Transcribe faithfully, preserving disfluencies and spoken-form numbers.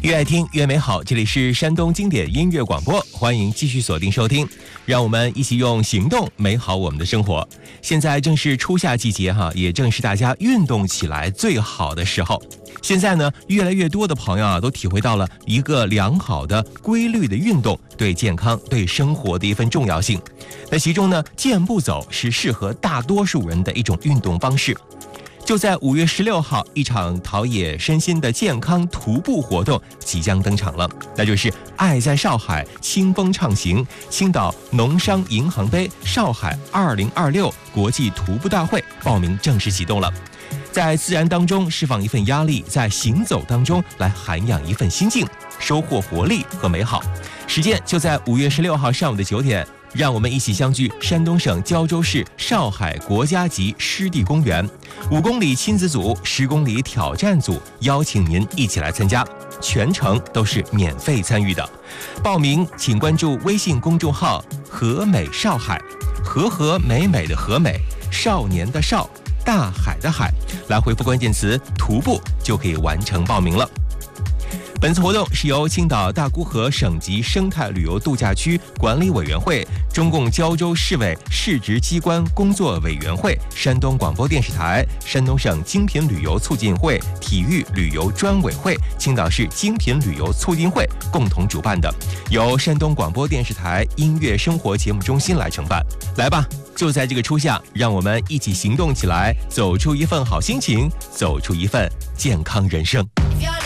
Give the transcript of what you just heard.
越爱听越美好，这里是山东经典音乐广播，欢迎继续锁定收听，让我们一起用行动美好我们的生活。现在正是初夏季节哈，也正是大家运动起来最好的时候。现在呢，越来越多的朋友啊，都体会到了一个良好的、规律的运动对健康、对生活的一份重要性。那其中呢，健步走是适合大多数人的一种运动方式。就在五月十六号，一场陶冶身心的健康徒步活动即将登场了，那就是“爱在少海，清风畅行”青岛农商银行杯少海二零二六国际徒步大会报名正式启动了。在自然当中释放一份压力，在行走当中来涵养一份心境，收获活力和美好。时间就在五月十六号上午的九点。让我们一起相聚山东省胶州市少海国家级湿地公园，五公里亲子组、十公里挑战组，邀请您一起来参加，全程都是免费参与的。报名请关注微信公众号“和美少海”，和和美美的和美，少年的少，大海的海，来回复关键词“徒步”就可以完成报名了。本次活动是由青岛大沽河省级生态旅游度假区管理委员会、中共胶州市委市直机关工作委员会、山东广播电视台、山东省精品旅游促进会、体育旅游专委会、青岛市精品旅游促进会共同主办的，由山东广播电视台音乐生活节目中心来承办。来吧，就在这个初夏，让我们一起行动起来，走出一份好心情，走出一份健康人生。